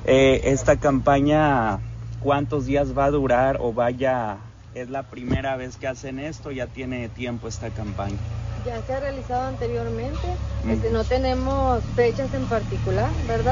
Esta campaña, ¿cuántos días va a durar o es la primera vez que hacen esto? ¿Ya tiene tiempo esta campaña? Ya se ha realizado anteriormente, no tenemos fechas en particular, ¿verdad?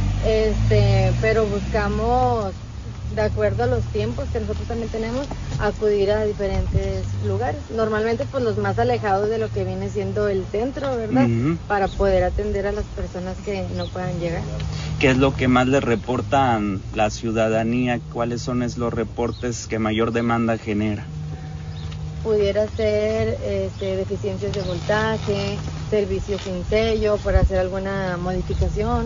Pero buscamos, de acuerdo a los tiempos que nosotros también tenemos, acudir a diferentes lugares. Normalmente pues los más alejados de lo que viene siendo el centro, ¿verdad? Para poder atender a las personas que no puedan llegar. ¿Qué es lo que más le reportan la ciudadanía? ¿Cuáles son los reportes que mayor demanda genera? Pudiera ser deficiencias de voltaje, servicios sin sello, para hacer alguna modificación.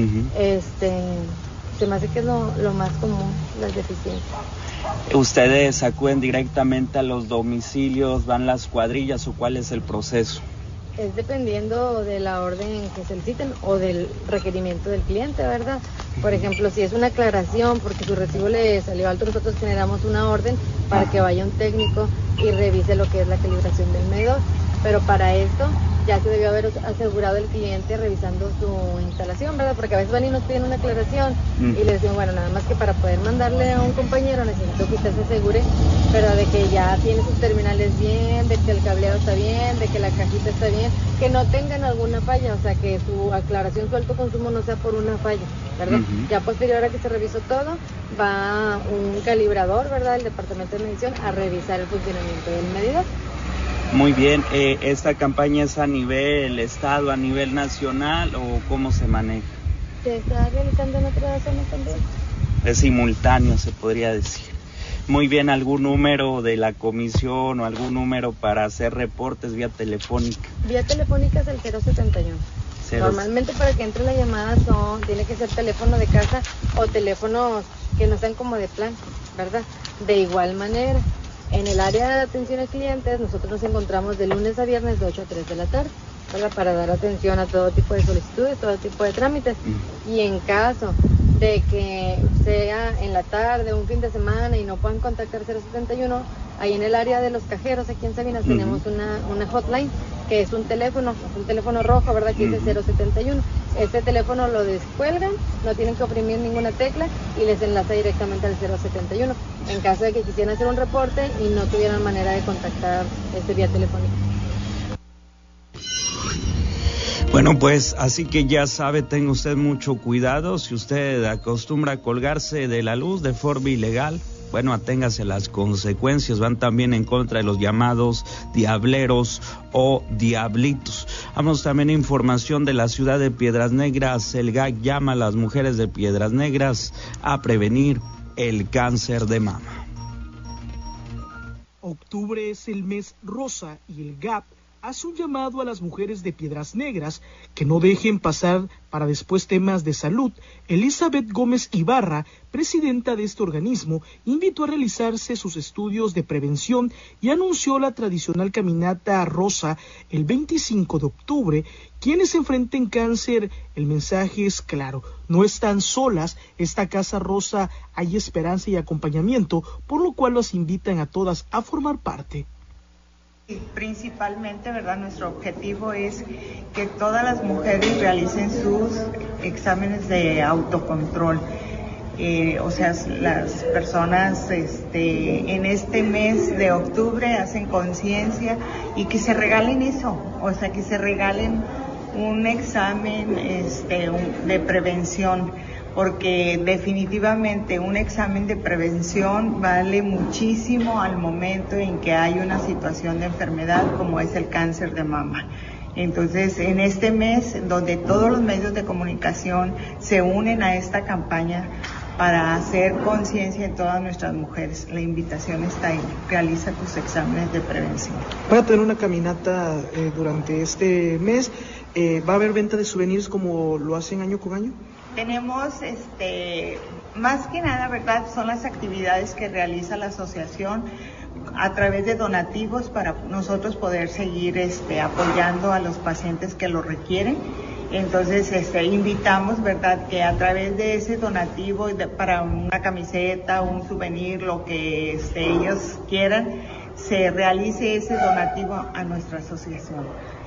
Se me hace que es lo más común, las deficiencias. ¿Ustedes acuden directamente a los domicilios, van las cuadrillas o cuál es el proceso? Es dependiendo de la orden que soliciten o del requerimiento del cliente, ¿verdad? Por ejemplo, si es una aclaración porque su recibo le salió alto, nosotros generamos una orden para que vaya un técnico y revise lo que es la calibración del medidor. Pero para esto ya se debió haber asegurado el cliente revisando su instalación, ¿verdad? Porque a veces van y nos piden una aclaración y le decimos, bueno, nada más que para poder mandarle a un compañero necesito que usted se asegure, pero de que ya tiene sus terminales bien, de que el cableado está bien, de que la cajita está bien, que no tengan alguna falla, o sea, que su aclaración, su alto consumo no sea por una falla, ¿verdad? Ya posterior a que se revisó todo, va un calibrador, ¿verdad? El departamento de medición a revisar el funcionamiento del medidor. Muy bien, ¿esta campaña es a nivel estado, a nivel nacional o cómo se maneja? Se está realizando en otras zonas también. Es simultáneo, se podría decir. Muy bien, ¿algún número de la comisión o algún número para hacer reportes vía telefónica? Vía telefónica es el 071. Normalmente para que entre la llamada tiene que ser teléfono de casa o teléfonos que no sean como de plan, ¿verdad? De igual manera, en el área de atención a clientes, nosotros nos encontramos de lunes a viernes de 8 a 3 de la tarde, ¿verdad? Para dar atención a todo tipo de solicitudes, todo tipo de trámites. Y en caso de que sea en la tarde, un fin de semana y no puedan contactar 071, ahí en el área de los cajeros, aquí en Sabinas, tenemos una hotline, que es un teléfono rojo, ¿verdad? Que dice 071. Este teléfono lo descuelgan, no tienen que oprimir ninguna tecla y les enlaza directamente al 071. En caso de que quisieran hacer un reporte y no tuvieran manera de contactar vía telefónica. Bueno, pues así que ya sabe, tenga usted mucho cuidado. Si usted acostumbra a colgarse de la luz de forma ilegal, bueno, aténgase a las consecuencias. Van también en contra de los llamados diableros o diablitos. Vamos también a información de la ciudad de Piedras Negras. El GAC llama a las mujeres de Piedras Negras a prevenir el cáncer de mama. Octubre es el mes rosa y el GAP hace un llamado a las mujeres de Piedras Negras que no dejen pasar para después temas de salud. Elizabeth Gómez Ibarra, presidenta de este organismo, invitó a realizarse sus estudios de prevención y anunció la tradicional caminata rosa el 25 de octubre. Quienes enfrenten cáncer, el mensaje es claro, no están solas, esta Casa Rosa hay esperanza y acompañamiento, por lo cual las invitan a todas a formar parte. Principalmente, ¿verdad? Nuestro objetivo es que todas las mujeres realicen sus exámenes de autocontrol. O sea, las personas en este mes de octubre hacen conciencia y que se regalen eso, o sea, que se regalen un examen de prevención, porque definitivamente un examen de prevención vale muchísimo al momento en que hay una situación de enfermedad como es el cáncer de mama. Entonces, en este mes, donde todos los medios de comunicación se unen a esta campaña para hacer conciencia en todas nuestras mujeres, la invitación está ahí, realiza tus exámenes de prevención. Van a tener una caminata durante este mes, ¿va a haber venta de souvenirs como lo hacen año con año? Tenemos, más que nada, ¿verdad? Son las actividades que realiza la asociación a través de donativos para nosotros poder seguir apoyando a los pacientes que lo requieren. Entonces, invitamos, ¿verdad?, que a través de ese donativo para una camiseta, un souvenir, lo que ellos quieran, se realice ese donativo a nuestra asociación.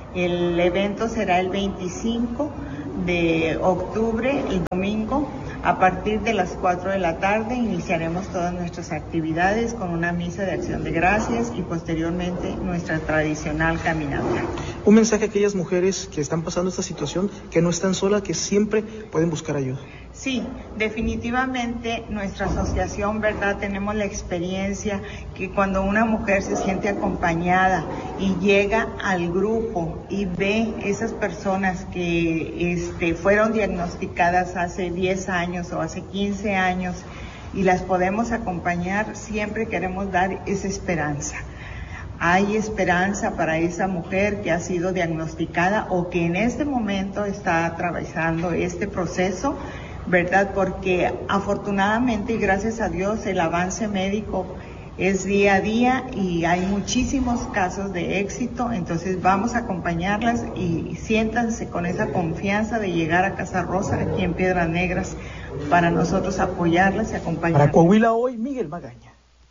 El evento será el 25 de octubre, el domingo. A partir de las 4 de la tarde iniciaremos todas nuestras actividades con una misa de acción de gracias y posteriormente nuestra tradicional caminata. Un mensaje a aquellas mujeres que están pasando esta situación, que no están solas, que siempre pueden buscar ayuda. Sí, definitivamente nuestra asociación, ¿verdad? Tenemos la experiencia que cuando una mujer se siente acompañada y llega al grupo y ve esas personas que fueron diagnosticadas hace 10 años o hace 15 años y las podemos acompañar, siempre queremos dar esa esperanza. Hay esperanza para esa mujer que ha sido diagnosticada o que en este momento está atravesando este proceso, ¿verdad? Porque afortunadamente y gracias a Dios el avance médico es día a día y hay muchísimos casos de éxito, entonces vamos a acompañarlas y siéntanse con esa confianza de llegar a Casa Rosa aquí en Piedras Negras para nosotros apoyarlas y acompañarlas. Para Coahuila Hoy, Miguel Magaña.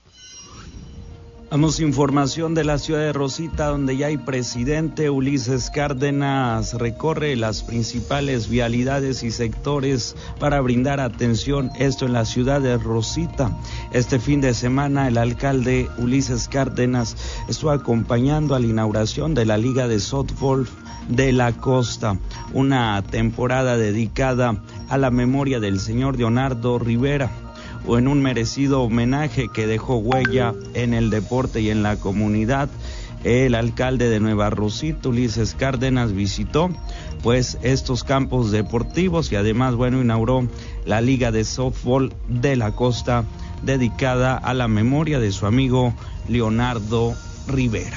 Damos información de la ciudad de Rosita, donde ya hay presidente. Ulises Cárdenas recorre las principales vialidades y sectores para brindar atención, esto en la ciudad de Rosita. Este fin de semana el alcalde Ulises Cárdenas estuvo acompañando a la inauguración de la Liga de Softball de la Costa, una temporada dedicada a la memoria del señor Leonardo Rivera, o en un merecido homenaje que dejó huella en el deporte y en la comunidad. El alcalde de Nueva Rosita, Ulises Cárdenas, visitó pues estos campos deportivos y además, inauguró la Liga de Softball de la Costa dedicada a la memoria de su amigo Leonardo Rivera.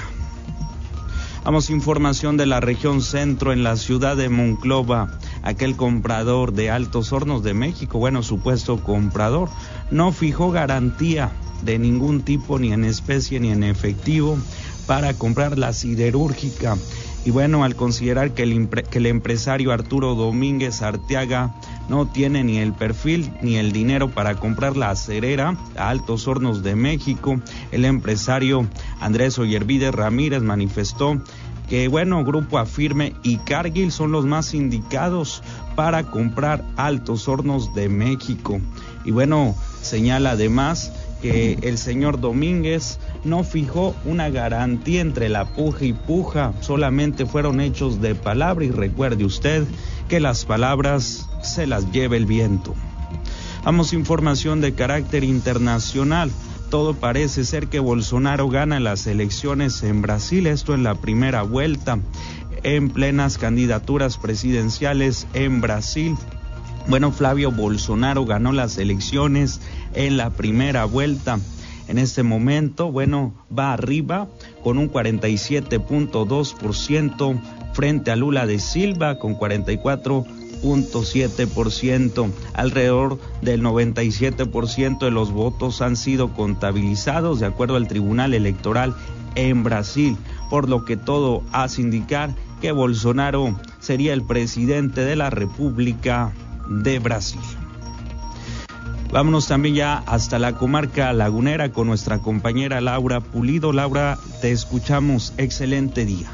Vamos a información de la región centro. En la ciudad de Monclova, aquel comprador de Altos Hornos de México, supuesto comprador, no fijó garantía de ningún tipo, ni en especie ni en efectivo, para comprar la siderúrgica. Y al considerar que el empresario Arturo Domínguez Arteaga no tiene ni el perfil ni el dinero para comprar la acerera a Altos Hornos de México, el empresario Andrés Ollervide Ramírez manifestó que Grupo Afirme y Cargill son los más indicados para comprar Altos Hornos de México. Y señala además que el señor Domínguez no fijó una garantía entre la puja y puja, solamente fueron hechos de palabra, y recuerde usted que las palabras se las lleva el viento. Vamos a información de carácter internacional. Todo parece ser que Bolsonaro gana las elecciones en Brasil, esto en la primera vuelta, en plenas candidaturas presidenciales en Brasil. Flavio Bolsonaro ganó las elecciones en la primera vuelta. En este momento, va arriba con un 47.2% frente a Lula da Silva con 44.7%. Alrededor del 97% de los votos han sido contabilizados de acuerdo al Tribunal Electoral en Brasil, por lo que todo hace indicar que Bolsonaro sería el presidente de la República de Brasil. Vámonos también ya hasta la comarca lagunera con nuestra compañera Laura Pulido. Laura, te escuchamos. Excelente día.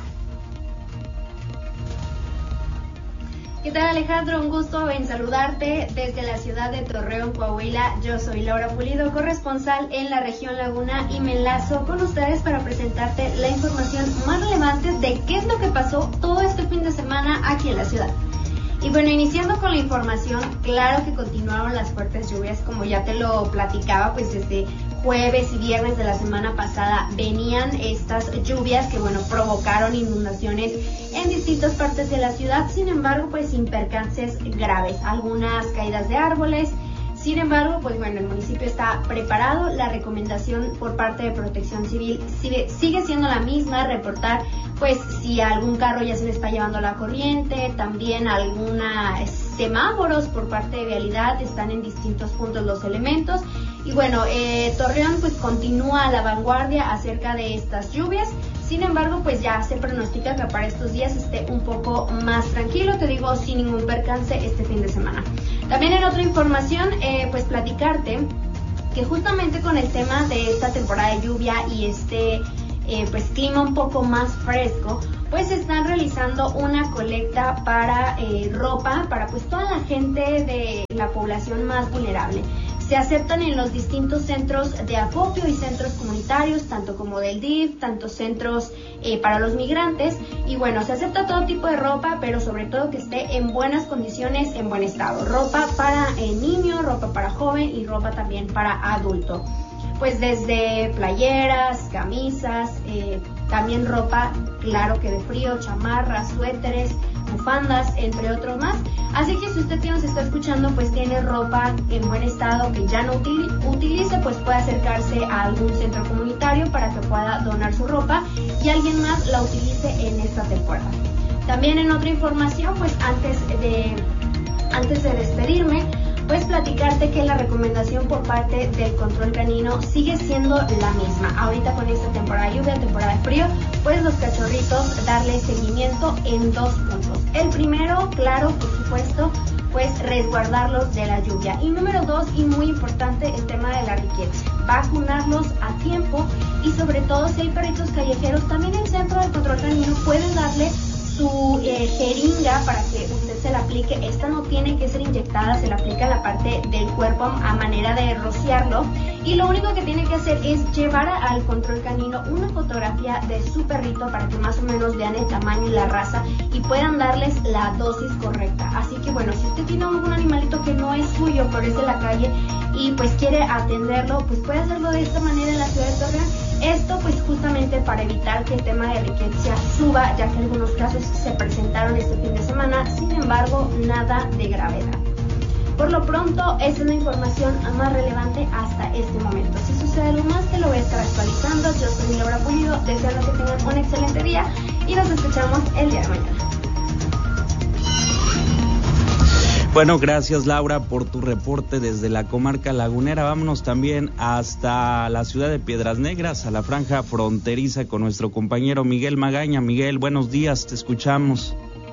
¿Qué tal, Alejandro? Un gusto en saludarte desde la ciudad de Torreón, Coahuila. Yo soy Laura Pulido, corresponsal en la región Laguna, y me enlazo con ustedes para presentarte la información más relevante de qué es lo que pasó todo este fin de semana aquí en la ciudad. Y iniciando con la información, claro que continuaron las fuertes lluvias, como ya te lo platicaba, pues desde jueves y viernes de la semana pasada venían estas lluvias que provocaron inundaciones en distintas partes de la ciudad. Sin embargo, pues sin percances graves, algunas caídas de árboles. Sin embargo, el municipio está preparado. La recomendación por parte de Protección Civil sigue siendo la misma: reportar si algún carro ya se le está llevando la corriente, también algunos semáforos por parte de Vialidad, están en distintos puntos los elementos. Y Torreón continúa a la vanguardia acerca de estas lluvias. Sin embargo, ya se pronostica que para estos días esté un poco más tranquilo, te digo, sin ningún percance este fin de semana. También en otra información, platicarte que justamente con el tema de esta temporada de lluvia y clima un poco más fresco, pues están realizando una colecta para ropa para pues toda la gente de la población más vulnerable. Se aceptan en los distintos centros de acopio y centros comunitarios, tanto como del DIF, tanto centros para los migrantes. Y bueno, se acepta todo tipo de ropa, pero sobre todo que esté en buenas condiciones, en buen estado. Ropa para niño, ropa para joven y ropa también para adulto. Pues desde playeras, camisas, también ropa, claro que de frío, chamarras, suéteres, bufandas, entre otros más. Así que si usted que nos está escuchando pues tiene ropa en buen estado que ya no utilice, pues puede acercarse a algún centro comunitario para que pueda donar su ropa y alguien más la utilice en esta temporada. También en otra información, pues antes de despedirme, pues platicarte que la recomendación por parte del control canino sigue siendo la misma. Ahorita con esta temporada de lluvia, temporada de frío, pues los cachorritos darle seguimiento en 2 puntos. El primero, claro, por supuesto, pues resguardarlos de la lluvia. Y número 2, y muy importante, el tema de la riqueza. Vacunarlos a tiempo y sobre todo si hay perritos callejeros, también el centro del control canino puede darle su jeringa para que usted se la aplique. Esta no tiene que ser inyectada, se la aplica en la parte del cuerpo a manera de rociarlo, y lo único que tiene que hacer es llevar al control canino una fotografía de su perrito para que más o menos vean el tamaño y la raza y puedan darles la dosis correcta. Así que bueno, si usted tiene algún animalito que no es suyo pero es de la calle y pues quiere atenderlo, pues puede hacerlo de esta manera en la ciudad de Torreón. Esto pues justamente para evitar que el tema de riqueza suba, ya que algunos casos se presentaron este fin de semana, sin embargo nada de gravedad. Por lo pronto, esta es la información más relevante hasta este momento. Si sucede algo más, te lo voy a estar actualizando. Yo soy Laura Pulido, deseando que tengan un excelente día y nos escuchamos el día de mañana. Bueno, gracias Laura por tu reporte desde la comarca lagunera. Vámonos también hasta la ciudad de Piedras Negras, a la franja fronteriza con nuestro compañero Miguel Magaña. Miguel, buenos días, te escuchamos.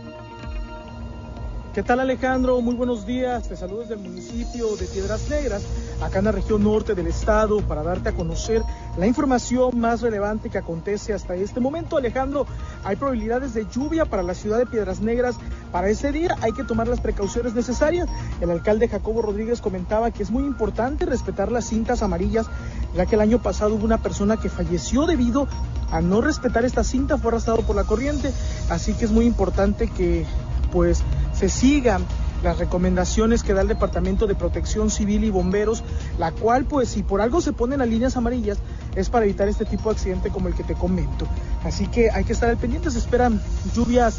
¿Qué tal, Alejandro? Muy buenos días, te saludo desde el municipio de Piedras Negras, acá en la región norte del estado, para darte a conocer la información más relevante que acontece hasta este momento. Alejandro, hay probabilidades de lluvia para la ciudad de Piedras Negras para este día, hay que tomar las precauciones necesarias. El alcalde Jacobo Rodríguez comentaba que es muy importante respetar las cintas amarillas, ya que el año pasado hubo una persona que falleció debido a no respetar esta cinta, fue arrastrado por la corriente, así que es muy importante que pues se sigan las recomendaciones que da el Departamento de Protección Civil y Bomberos, la cual pues si por algo se ponen las líneas amarillas es para evitar este tipo de accidente como el que te comento. Así que hay que estar al pendiente, se esperan lluvias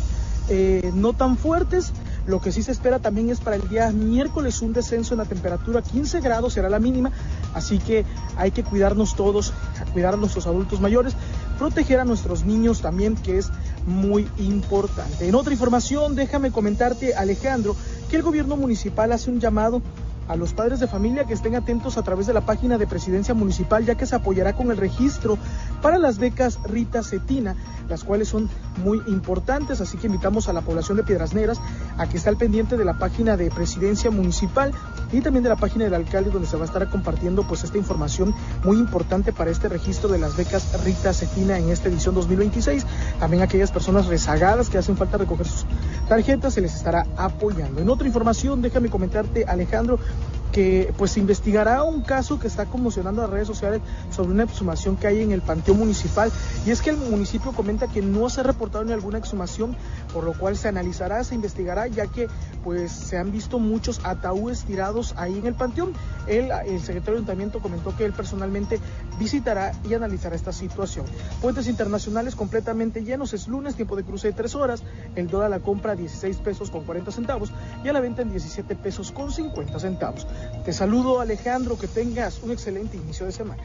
no tan fuertes. Lo que sí se espera también es para el día miércoles un descenso en la temperatura, 15 grados será la mínima, así que hay que cuidarnos todos, cuidar a nuestros adultos mayores, proteger a nuestros niños también, que es muy importante. En otra información, déjame comentarte, Alejandro, que el gobierno municipal hace un llamado a los padres de familia que estén atentos a través de la página de Presidencia Municipal, ya que se apoyará con el registro para las becas Rita Cetina, las cuales son muy importantes, así que invitamos a la población de Piedras Negras a que esté al pendiente de la página de Presidencia Municipal y también de la página del alcalde, donde se va a estar compartiendo pues esta información muy importante para este registro de las becas Rita Cetina en esta edición 2026. También aquellas personas rezagadas que hacen falta recoger sus tarjetas se les estará apoyando. En otra información, déjame comentarte, Alejandro, que pues se investigará un caso que está conmocionando a las redes sociales sobre una exhumación que hay en el Panteón Municipal, y es que el municipio comenta que no se ha reportado ni alguna exhumación, por lo cual se analizará, se investigará, ya que pues se han visto muchos ataúdes tirados ahí en el panteón. El secretario de Ayuntamiento comentó que él personalmente visitará y analizará esta situación. Puentes internacionales completamente llenos, es lunes, tiempo de cruce de 3 horas, el dólar a la compra 16 pesos con 40 centavos y a la venta en 17 pesos con 50 centavos. Te saludo, Alejandro, que tengas un excelente inicio de semana.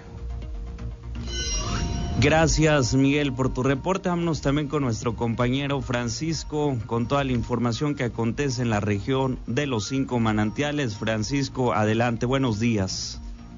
Gracias, Miguel, por tu reporte. Vámonos también con nuestro compañero Francisco con toda la información que acontece en la región de los 5 manantiales. Francisco, adelante, buenos días.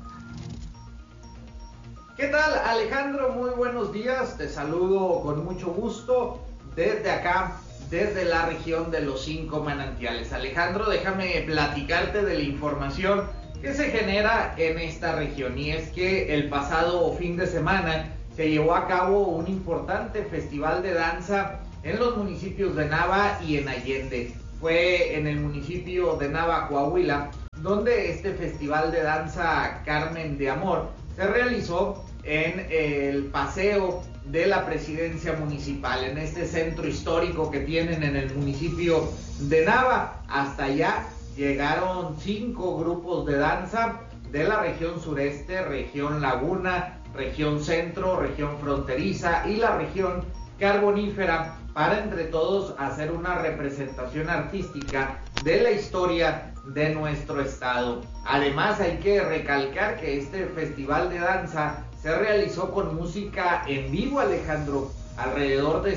¿Qué tal, Alejandro? Muy buenos días, te saludo con mucho gusto desde acá, desde la región de los 5 manantiales. Alejandro, déjame platicarte de la información que se genera en esta región, y es que el pasado fin de semana se llevó a cabo un importante festival de danza en los municipios de Nava y en Allende. Fue en el municipio de Nava, Coahuila, donde este festival de danza Carmen de Amor se realizó en el paseo de la presidencia municipal, en este centro histórico que tienen en el municipio de Nava. Hasta allá llegaron 5 grupos de danza de la región sureste, región Laguna, región centro, región fronteriza y la región carbonífera, para entre todos hacer una representación artística de la historia de nuestro estado. Además, hay que recalcar que este festival de danza se realizó con música en vivo, Alejandro. Alrededor de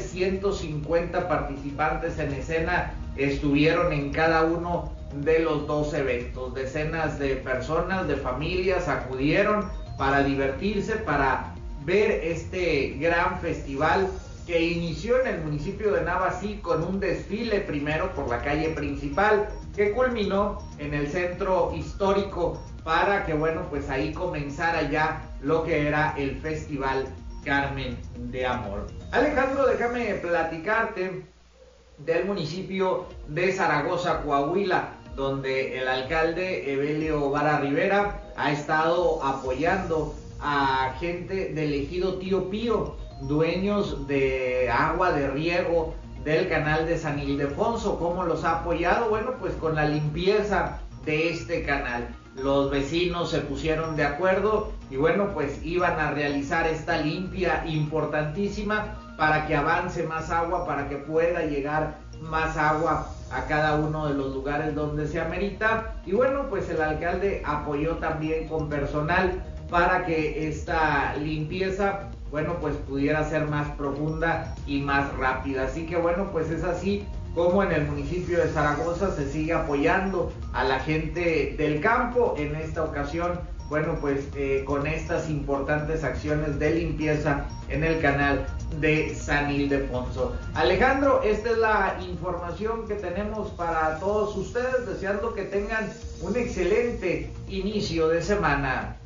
150 participantes en escena estuvieron en cada uno de los 2 eventos. Decenas de personas, de familias acudieron para divertirse, para ver este gran festival que inició en el municipio de Nava, sí, con un desfile primero por la calle principal, que culminó en el centro histórico para que, bueno, pues ahí comenzara ya lo que era el Festival Carmen de Amor. Alejandro, déjame platicarte del municipio de Zaragoza, Coahuila, donde el alcalde Evelio Vara Rivera ha estado apoyando a gente del ejido Tío Pío, dueños de agua de riego del canal de San Ildefonso. ¿Cómo los ha apoyado? Bueno, pues con la limpieza de este canal. Los vecinos se pusieron de acuerdo y bueno, pues iban a realizar esta limpia importantísima para que avance más agua, para que pueda llegar más agua a cada uno de los lugares donde se amerita. Y bueno, pues el alcalde apoyó también con personal para que esta limpieza, bueno, pues pudiera ser más profunda y más rápida. Así que bueno, pues es así como en el municipio de Zaragoza se sigue apoyando a la gente del campo. En esta ocasión, bueno, pues con estas importantes acciones de limpieza en el canal de San Ildefonso. Alejandro, esta es la información que tenemos para todos ustedes, deseando que tengan un excelente inicio de semana.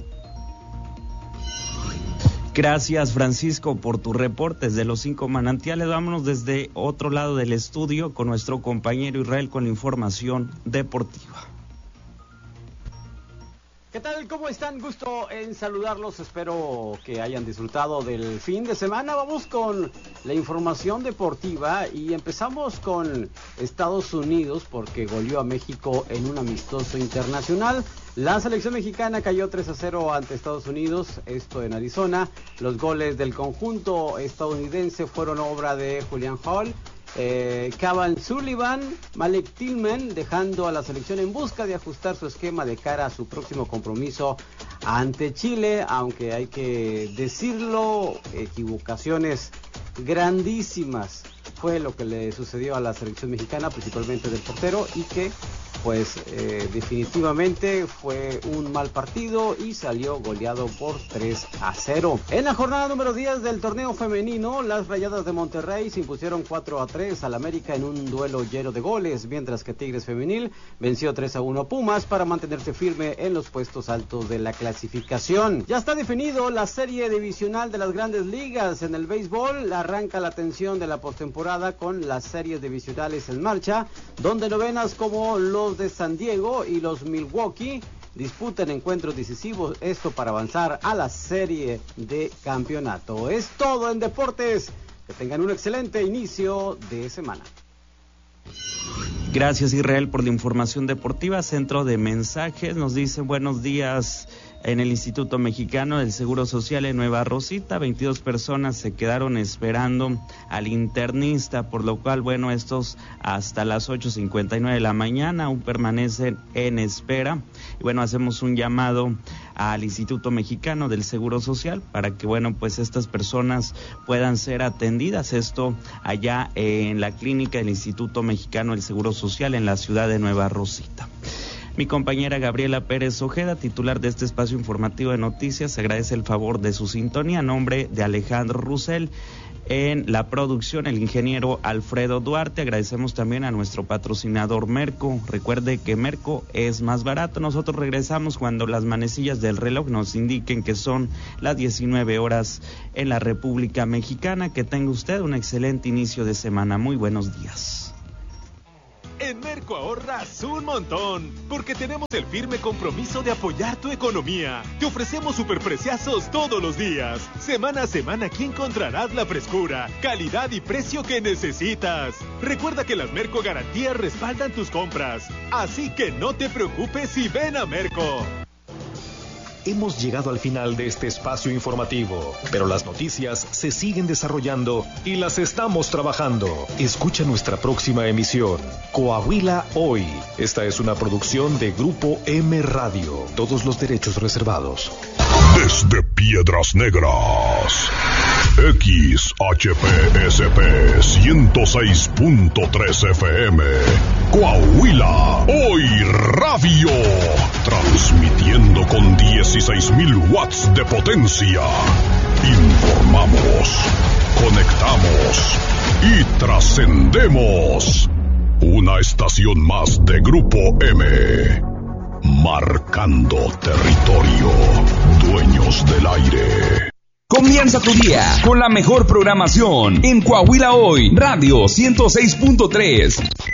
Gracias, Francisco, por tus reportes de los 5 manantiales. Vámonos desde otro lado del estudio con nuestro compañero Israel con la información deportiva. ¿Qué tal? ¿Cómo están? Gusto en saludarlos. Espero que hayan disfrutado del fin de semana. Vamos con la información deportiva y empezamos con Estados Unidos porque goleó a México en un amistoso internacional. La selección mexicana cayó 3-0 ante Estados Unidos, esto en Arizona. Los goles del conjunto estadounidense fueron obra de Julian Hall, Cavan Sullivan, Malik Tillman, dejando a la selección en busca de ajustar su esquema de cara a su próximo compromiso ante Chile, aunque hay que decirlo, equivocaciones grandísimas fue lo que le sucedió a la selección mexicana, principalmente del portero, y que pues definitivamente fue un mal partido y salió goleado por 3-0. En la jornada número 10 del torneo femenino, las Rayadas de Monterrey se impusieron 4-3 al América en un duelo lleno de goles, mientras que Tigres Femenil venció 3-1 a Pumas para mantenerse firme en los puestos altos de la clasificación. Ya está definido la serie divisional de las Grandes Ligas. En el béisbol arranca la tensión de la postemporada con las series divisionales en marcha, donde novenas como los de San Diego y los Milwaukee disputan encuentros decisivos, esto para avanzar a la serie de campeonato. Es todo en deportes, que tengan un excelente inicio de semana. Gracias, Israel, por la información deportiva. Centro de mensajes nos dice buenos días. En el Instituto Mexicano del Seguro Social en Nueva Rosita, 22 personas se quedaron esperando al internista, por lo cual, bueno, estos hasta las 8:59 de la mañana aún permanecen en espera. Y bueno, hacemos un llamado al Instituto Mexicano del Seguro Social para que, bueno, pues estas personas puedan ser atendidas. Esto allá en la clínica del Instituto Mexicano del Seguro Social en la ciudad de Nueva Rosita. Mi compañera Gabriela Pérez Ojeda, titular de este espacio informativo de noticias, agradece el favor de su sintonía a nombre de Alejandro Russell. En la producción, el ingeniero Alfredo Duarte. Agradecemos también a nuestro patrocinador Merco. Recuerde que Merco es más barato. Nosotros regresamos cuando las manecillas del reloj nos indiquen que son las 19 horas en la República Mexicana. Que tenga usted un excelente inicio de semana. Muy buenos días. En Merco ahorras un montón, porque tenemos el firme compromiso de apoyar tu economía. Te ofrecemos superpreciazos todos los días. Semana a semana aquí encontrarás la frescura, calidad y precio que necesitas. Recuerda que las Merco Garantías respaldan tus compras. Así que no te preocupes y ven a Merco. Hemos llegado al final de este espacio informativo, pero las noticias se siguen desarrollando y las estamos trabajando. Escucha nuestra próxima emisión, Coahuila Hoy. Esta es una producción de Grupo M Radio. Todos los derechos reservados. Desde Piedras Negras, XHPSP 106.3 FM, Coahuila Hoy Radio, transmitiendo con 16,000 watts de potencia. Informamos, conectamos y trascendemos. Una estación más de Grupo M, marcando territorio, dueños del aire. Comienza tu día con la mejor programación en Coahuila Hoy, Radio 106.3.